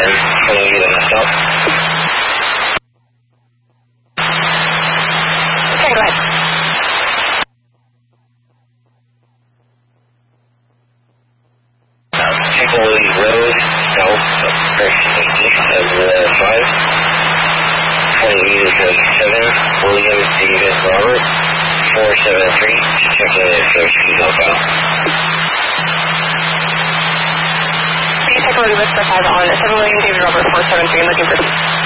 following you on the stop. Okay, go ahead. Tivoli Road, south of Preston, east of 5. Following you is 7, William David Robert, 473, checking in for speed locale. Please take a look at this for 5 on 7 William David Robert 473, looking for